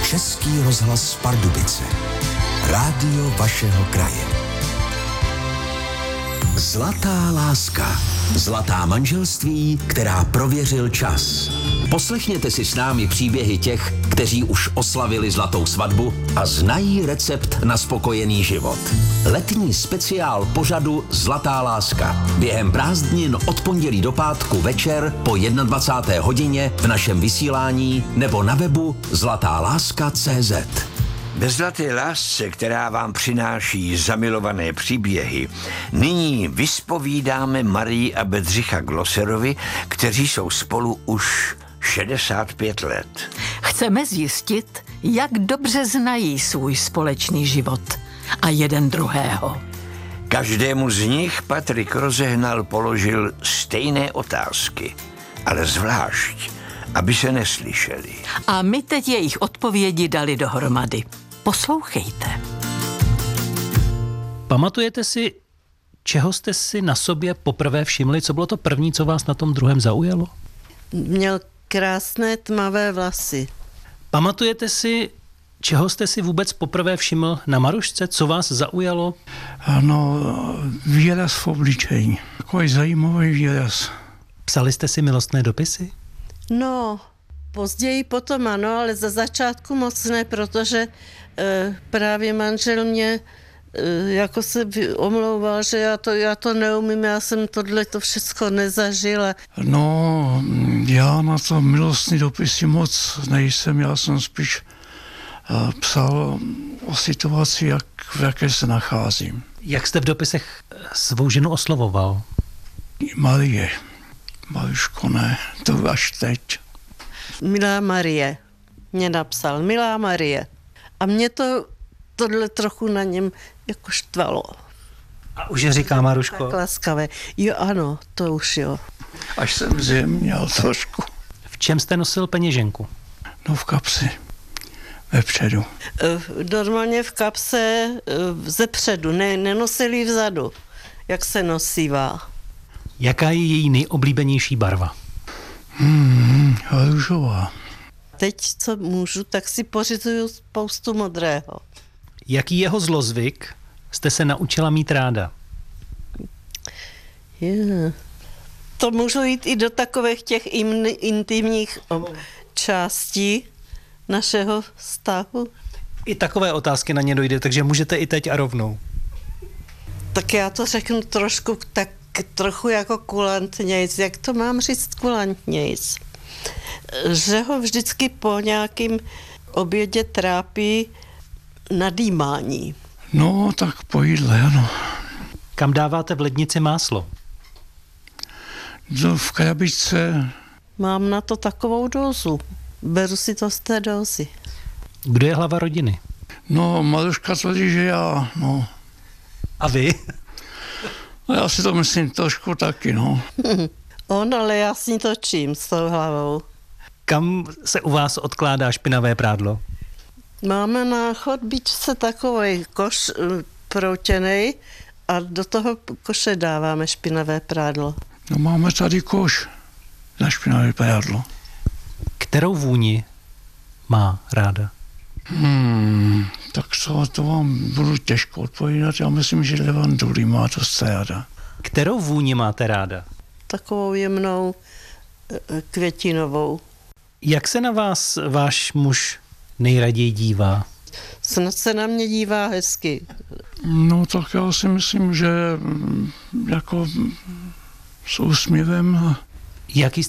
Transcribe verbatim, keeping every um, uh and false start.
Český rozhlas Pardubice. Rádio vašeho kraje. Zlatá láska. Zlatá manželství, která prověřil čas. Poslechněte si s námi příběhy těch, kteří už oslavili zlatou svatbu a znají recept na spokojený život. Letní speciál pořadu Zlatá láska. Během prázdnin od pondělí do pátku večer po dvacáté jedné hodině v našem vysílání nebo na webu zlatá láska tečka cé zet. Ve Zlaté lásce, která vám přináší zamilované příběhy, nyní vyspovídáme Marii a Bedřicha Gloserovi, kteří jsou spolu už šedesát pět let. Chceme zjistit, jak dobře znají svůj společný život a jeden druhého. Každému z nich Patrik Rozehnal položil stejné otázky, ale zvlášť, aby se neslyšeli. A my teď jejich odpovědi dali dohromady. Poslouchejte. Pamatujete si, čeho jste si na sobě poprvé všimli? Co bylo to první, co vás na tom druhém zaujalo? Měl krásné tmavé vlasy. Pamatujete si, čeho jste si vůbec poprvé všiml na Marušce? Co vás zaujalo? Ano, výraz v obličeji. Takový zajímavý výraz. Psali jste si milostné dopisy? No, později potom ano, ale za začátku moc ne, protože e, právě manžel mě e, jako se omlouval, že já to, já to neumím, já jsem tohle to všechno nezažila. No, já na to milostný dopisy moc nejsem, já jsem spíš e, psal o situaci, jak, v jaké se nacházím. Jak jste v dopisech svou ženu oslovoval? Marie. Maruško, ne, to až teď. Milá Marie, mě napsal, milá Marie. A mě to tohle trochu na něm jako štvalo. A už je říká Maruško? Tak laskavé. Jo, ano, to už jo. Až jsem zjemněl trošku. V čem jste nosil peněženku? No v kapsi, vepředu. Normálně v kapse zepředu, ne, nenosili vzadu, jak se nosívá. Jaká je její nejoblíbenější barva? Hmm, růžová. Teď, co můžu, tak si pořizuju spoustu modrého. Jaký jeho zlozvyk jste se naučila mít ráda? Yeah. To můžu jít i do takových těch in, intimních částí našeho vztahu. I takové otázky na ně dojde, takže můžete i teď a rovnou. Tak já to řeknu trošku tak trochu jako kulantnějc. Jak to mám říct kulantnějc? Že ho vždycky po nějakým obědě trápí nadýmání. No, tak po jídle, ano. Kam dáváte v lednici máslo? No, v krabičce. Mám na to takovou dózu. Beru si to z té dózy. Kdo je hlava rodiny? No, Maruška tvrdí, že já, no. A vy? No, já si to myslím trošku taky, no. On, ale já s ní točím s tou hlavou. Kam se u vás odkládá špinavé prádlo? Máme na chodbičce takový koš proutěnej a do toho koše dáváme špinavé prádlo. No, máme tady koš na špinavé prádlo. Kterou vůni má ráda? Hmm, tak co, to vám budu těžko odpovídat. Já myslím, že levandulí má dost ráda. Kterou vůni máte ráda? Takovou jemnou květinovou. Jak se na vás váš muž nejraději dívá? Snad se na mě dívá hezky. No tak já si myslím, že jako s úsměvem. Jaký